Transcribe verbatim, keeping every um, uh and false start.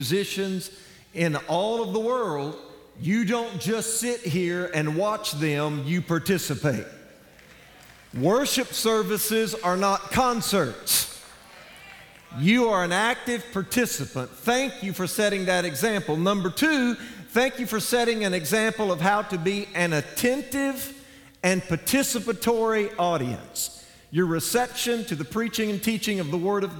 musicians in all of the world, you don't just sit here and watch them, you participate. Worship services are not concerts. You are an active participant. Thank you for setting that example. Number two, thank you for setting an example of how to be an attentive and participatory audience. Your reception to the preaching and teaching of the Word of